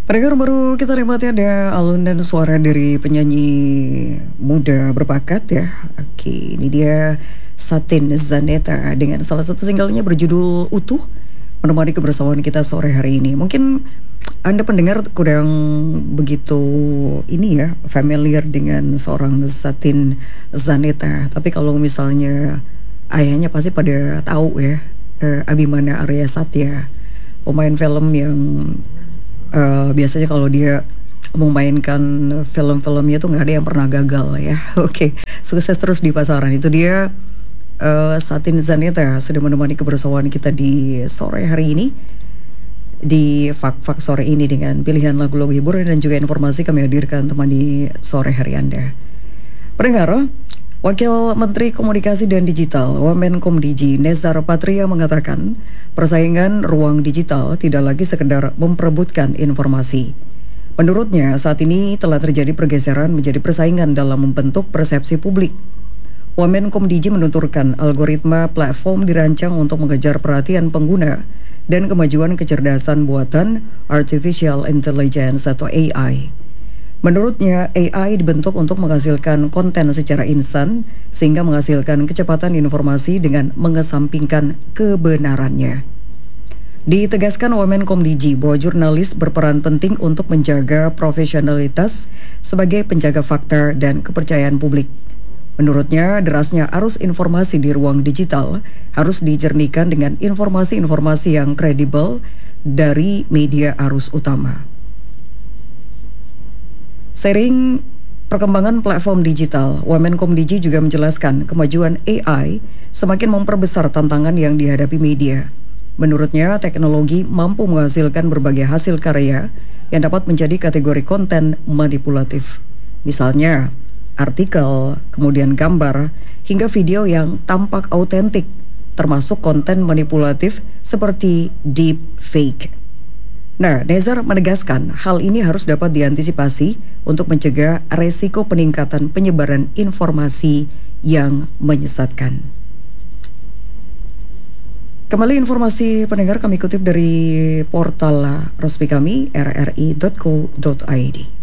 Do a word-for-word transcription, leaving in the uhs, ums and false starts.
Pendengar, baru kita nikmati ada alunan suara dari penyanyi muda berbakat ya. Oke, ini dia Satin Zaneta dengan salah satu singlenya berjudul Utuh, menemani kebersamaan kita sore hari ini. Mungkin Anda pendengar kurang begitu ini ya, familiar dengan seorang Satin Zaneta. Tapi kalau misalnya ayahnya pasti pada tahu ya, eh, Abimana Arya Satya, pemain film yang Uh, biasanya kalau dia memainkan film-filmnya tuh nggak ada yang pernah gagal ya. Oke, okay. Sukses terus di pasaran. Itu dia uh, Satin Zaneta sudah menemani kebersamaan kita di sore hari ini, di Fak-Fak sore ini dengan pilihan lagu-lagu hiburan dan juga informasi kami hadirkan teman di sore hari Anda. Pendengar, Wakil Menteri Komunikasi dan Digital Wamenkomdigi Nezar Patria mengatakan persaingan ruang digital tidak lagi sekedar memperebutkan informasi. Menurutnya saat ini telah terjadi pergeseran menjadi persaingan dalam membentuk persepsi publik. Wamenkomdigi menuturkan algoritma platform dirancang untuk mengejar perhatian pengguna dan kemajuan kecerdasan buatan Artificial Intelligence atau A I. Menurutnya, A I dibentuk untuk menghasilkan konten secara instan sehingga menghasilkan kecepatan informasi dengan mengesampingkan kebenarannya. Ditegaskan Wamenkomdigi bahwa jurnalis berperan penting untuk menjaga profesionalitas sebagai penjaga fakta dan kepercayaan publik. Menurutnya, derasnya arus informasi di ruang digital harus dijernihkan dengan informasi-informasi yang kredibel dari media arus utama. Seiring perkembangan platform digital, Wamenkomdigi juga menjelaskan kemajuan A I semakin memperbesar tantangan yang dihadapi media. Menurutnya, teknologi mampu menghasilkan berbagai hasil karya yang dapat menjadi kategori konten manipulatif. Misalnya, artikel, kemudian gambar, hingga video yang tampak autentik, termasuk konten manipulatif seperti deep fake. Nah, Nezar menegaskan hal ini harus dapat diantisipasi untuk mencegah resiko peningkatan penyebaran informasi yang menyesatkan. Kembali informasi pendengar kami kutip dari portal resmi kami r r i dot co dot i d.